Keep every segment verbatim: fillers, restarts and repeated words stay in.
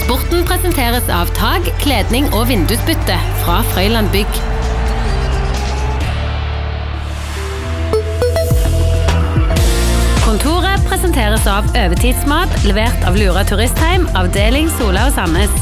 Sporten presenteres av tag, kledning og vindusbytte fra Frøyland Bygg. Kontoret presenteres av Overtidsmat, levert av Lura Turistheim, avdeling Sola og Sandnes.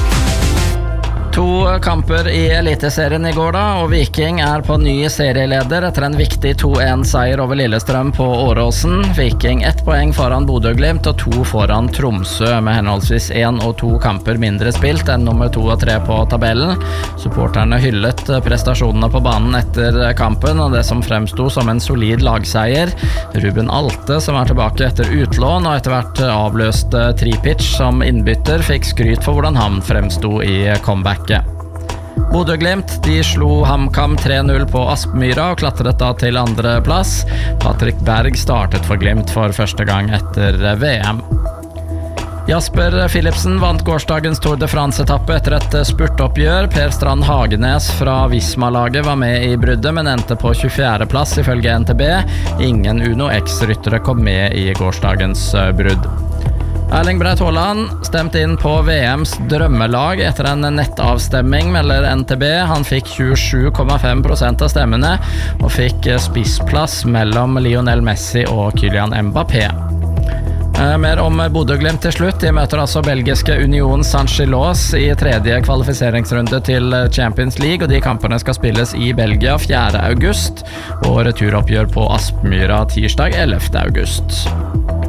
To kamper i Eliteserien i går da, og Viking er på ny serieleder etter en viktig to en seier over Lillestrøm på Åråsen. Viking ett poeng foran Bodø/Glimt og to foran Tromsø, med henholdsvis en og to kamper mindre spilt enn nummer to og tre på tabellen. Supporterne hyllet prestasjonene på banen etter kampen, og det som fremsto som en solid lagseier. Ruben Alte, som er tilbake etter utlån og etter hvert avløste Tripic som innbytter, fikk skryt for hvordan han fremsto i comeback. Bodø/Glimt, de slo HamKam tre null på Aspmyra og klatret da til andre plass. Patrick Berg startet for Glimt for første gang etter V M. Jasper Philipsen vant gårsdagens Tour de France-etappe etter et spurtoppgjør. Per Strand Hagenes fra Visma-laget var med i bruddet, men endte på tjuefjerde plass ifølge N T B. Ingen Uno X-ryttere kom med i gårsdagens brudd. Erling Braut Haaland stemte inn på V M's drømmelag etter en nettavstemming, melder N T B. Han fikk tjuesju komma fem prosent av stemmene og fikk spissplass mellom Lionel Messi og Kylian Mbappé. Mer om Bodø/Glimt til slutt. De møter altså belgiske Union Saint-Gilloise i tredje kvalifiseringsrunde til Champions League, og de kampene skal spilles i Belgia fjerde august, og returoppgjør på Aspmyra tirsdag ellevte august.